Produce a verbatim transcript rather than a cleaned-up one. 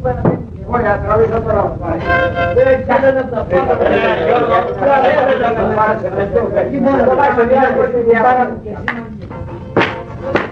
Ωραία, τραβήσα τώρα. Δεν ξέρετε από τα πάντα. Δεν